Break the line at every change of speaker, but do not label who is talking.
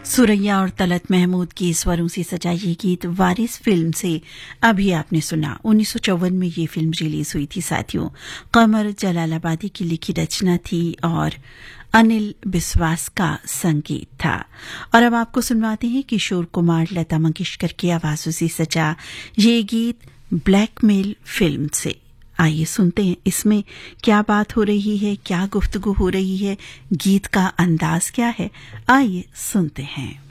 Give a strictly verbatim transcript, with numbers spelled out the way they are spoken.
सुरैया और तलत महमूद की स्वरों से सजा ये गीत वारिस फिल्म से अभी आपने सुना। उन्नीस सौ चौवन में ये फिल्म रिलीज हुई थी साथियों। कमर जलालाबादी की लिखी रचना थी और अनिल बिस्वास का संगीत था। और अब आपको सुनवाते हैं किशोर कुमार लता मंगेशकर की आवाजों से सजा ये गीत ब्लैकमेल फिल्म से। आइए सुनते हैं इसमें क्या बात हो रही है, क्या गुफ्तगू हो रही है, गीत का अंदाज क्या है, आइए सुनते हैं।